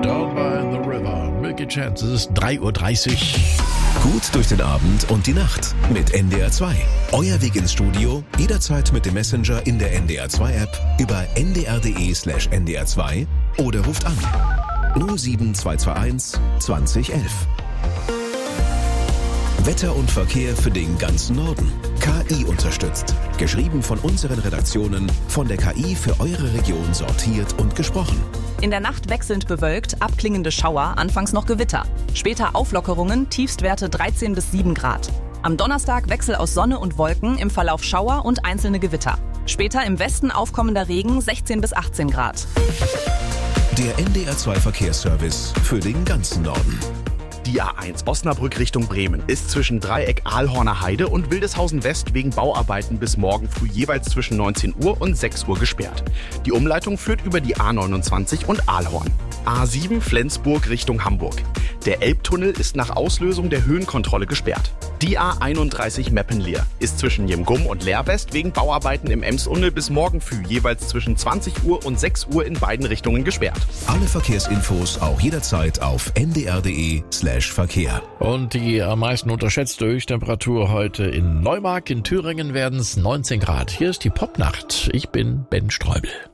Down by the River. Milky Chance, es ist 3:30 Uhr. Gut durch den Abend und die Nacht mit NDR 2. Euer Weg ins Studio, jederzeit mit dem Messenger in der NDR 2 App, über ndr.de/ndr 2 oder ruft an 07221 2011. Wetter und Verkehr für den ganzen Norden. KI unterstützt. Geschrieben von unseren Redaktionen, von der KI für eure Region sortiert und gesprochen. In der Nacht wechselnd bewölkt, abklingende Schauer, anfangs noch Gewitter. Später Auflockerungen, Tiefstwerte 13 bis 7 Grad. Am Donnerstag Wechsel aus Sonne und Wolken, im Verlauf Schauer und einzelne Gewitter. Später im Westen aufkommender Regen 16 bis 18 Grad. Der NDR 2 Verkehrsservice für den ganzen Norden. Die A1 Osnabrück Richtung Bremen ist zwischen Dreieck Ahlhorner Heide und Wildeshausen West wegen Bauarbeiten bis morgen früh jeweils zwischen 19 Uhr und 6 Uhr gesperrt. Die Umleitung führt über die A29 und Ahlhorn. A7 Flensburg Richtung Hamburg. Der Elbtunnel ist nach Auslösung der Höhenkontrolle gesperrt. Die A31 Meppenleer ist zwischen Jemgum und Leerwest wegen Bauarbeiten im Emstunnel bis morgen früh jeweils zwischen 20 Uhr und 6 Uhr in beiden Richtungen gesperrt. Alle Verkehrsinfos auch jederzeit auf ndr.de/Verkehr. Und die am meisten unterschätzte Höchsttemperatur heute in Neumark in Thüringen werden es 19 Grad. Hier ist die Popnacht. Ich bin Ben Streubel.